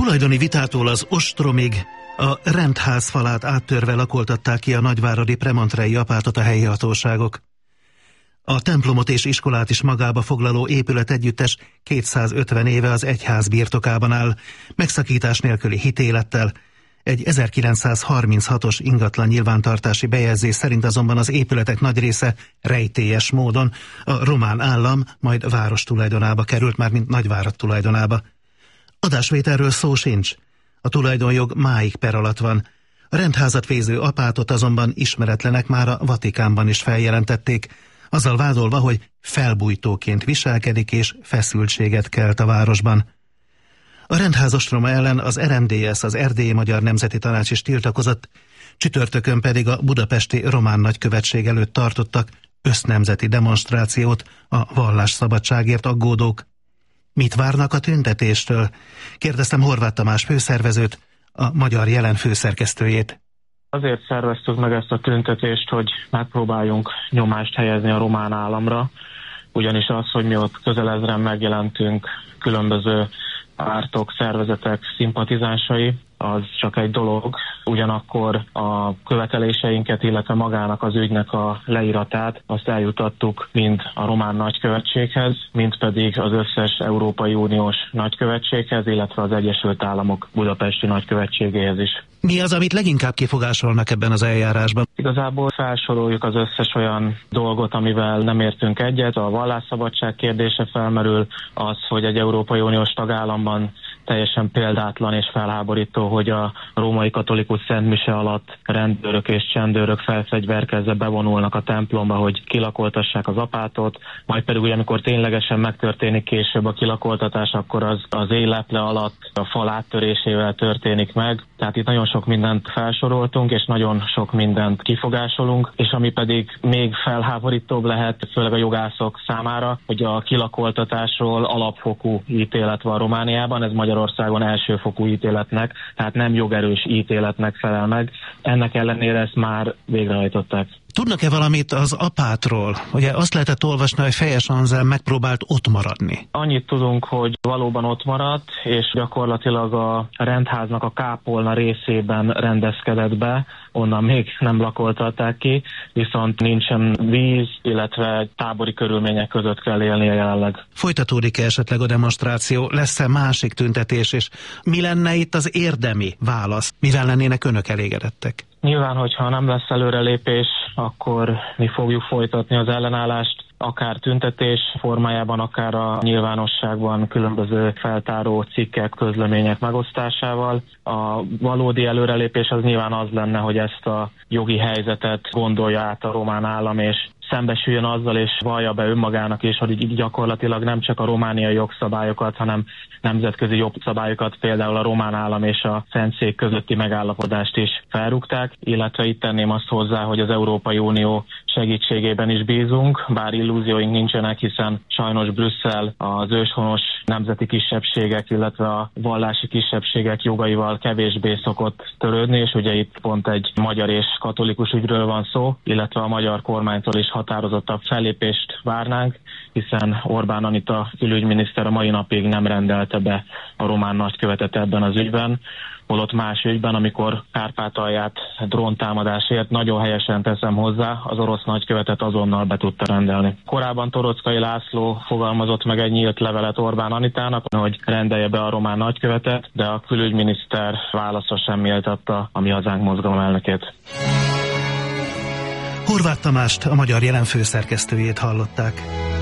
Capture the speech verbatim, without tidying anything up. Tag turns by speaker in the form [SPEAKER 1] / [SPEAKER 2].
[SPEAKER 1] tulajdoni vitától az ostromig a rendház falát áttörve lakoltatták ki a nagyváradi premontrei apátot a helyi hatóságok. A templomot és iskolát is magába foglaló épület együttes kétszázötven éve az egyház birtokában áll, megszakítás nélküli hitélettel. Egy ezerkilencszázharminchatos ingatlan nyilvántartási bejegyzés szerint azonban az épületek nagy része rejtélyes módon a román állam, majd város tulajdonába került, már mint Nagyvárad tulajdonába. Adásvételről szó sincs. A tulajdonjog máig per alatt van. A rendházat véző apátot azonban ismeretlenek már a Vatikánban is feljelentették, azzal vádolva, hogy felbújtóként viselkedik és feszültséget kelt a városban. A rendház ostroma ellen az er em dé es, az Erdélyi Magyar Nemzeti Tanács is tiltakozott, csütörtökön pedig a budapesti román nagykövetség előtt tartottak össznemzeti demonstrációt a vallásszabadságért aggódók. Mit várnak a tüntetéstől? Kérdeztem Horváth Tamás főszervezőt, a Magyar Jelen főszerkesztőjét.
[SPEAKER 2] Azért szerveztük meg ezt a tüntetést, hogy megpróbáljunk nyomást helyezni a román államra, ugyanis az, hogy mi ott közel ezren megjelentünk különböző pártok, szervezetek szimpatizánsai, az csak egy dolog, ugyanakkor a követeléseinket, illetve magának az ügynek a leíratát azt eljutattuk mind a román nagykövetséghez, mind pedig az összes Európai Uniós nagykövetséghez, illetve az Egyesült Államok budapesti nagykövetségéhez is.
[SPEAKER 1] Mi az, amit leginkább kifogásolnak ebben az eljárásban?
[SPEAKER 2] Igazából felsoroljuk az összes olyan dolgot, amivel nem értünk egyet. A vallásszabadság kérdése felmerül, az, hogy egy Európai Uniós tagállamban teljesen példátlan és felháborító, hogy a római katolikus szentmise alatt rendőrök és csendőrök felfegyverkezve bevonulnak a templomba, hogy kilakoltassák az apátot, majd pedig ugye, amikor ténylegesen megtörténik később a kilakoltatás, akkor az az éjleple alatt a fal áttörésével történik meg. Tehát itt nagyon sok mindent felsoroltunk, és nagyon sok mindent kifogásolunk, és ami pedig még felháborítóbb lehet, főleg a jogászok számára, hogy a kilakoltatásról alapfokú ítélet van Romániában, ez Magyarországon elsőfokú ítéletnek, tehát nem jogerős ítéletnek felel meg. Ennek ellenére ezt már végrehajtották.
[SPEAKER 1] Tudnak-e valamit az apátról? Ugye azt lehetett olvasni, hogy Fejes Anzelm megpróbált ott maradni.
[SPEAKER 2] Annyit tudunk, hogy valóban ott maradt, és gyakorlatilag a rendháznak a kápolna részében rendezkedett be, onnan még nem lakoltatták ki, viszont nincsen víz, illetve tábori körülmények között kell élnie jelenleg.
[SPEAKER 1] Folytatódik-e esetleg a demonstráció? Lesz-e másik tüntetés, és mi lenne itt az érdemi válasz? Mivel lennének önök elégedettek?
[SPEAKER 2] Nyilván, hogyha nem lesz előrelépés, akkor mi fogjuk folytatni az ellenállást, akár tüntetés formájában, akár a nyilvánosságban különböző feltáró cikkek, közlemények megosztásával. A valódi előrelépés az nyilván az lenne, hogy ezt a jogi helyzetet gondolja át a román állam, és szembesüljön azzal, és vallja be önmagának is, hogy így gyakorlatilag nem csak a romániai jogszabályokat, hanem nemzetközi jogszabályokat, például a román állam és a Szentszék közötti megállapodást is felrúgták, illetve itt tenném azt hozzá, hogy az Európai Unió segítségében is bízunk, bár illúzióink nincsenek, hiszen sajnos Brüsszel az őshonos nemzeti kisebbségek, illetve a vallási kisebbségek jogaival kevésbé szokott törődni, és ugye itt pont egy magyar és katolikus ügyről van szó, illetve a magyar kormánytól is határozottabb fellépést várnánk, hiszen Orbán Anita külügyminiszter a mai napig nem rendelte be a román nagykövetet ebben az ügyben, holott más ügyben, amikor Kárpátalját dróntámadásért, nagyon helyesen teszem hozzá, az orosz nagykövetet azonnal be tudta rendelni. Korábban Torockai László fogalmazott meg egy nyílt levelet Orbán Anitának, hogy rendelje be a román nagykövetet, de a külügyminiszter válasza sem méltatta a Mi Hazánk mozgalom elnökét.
[SPEAKER 1] Horváth Tamást, a Magyar Jelen főszerkesztőjét hallották.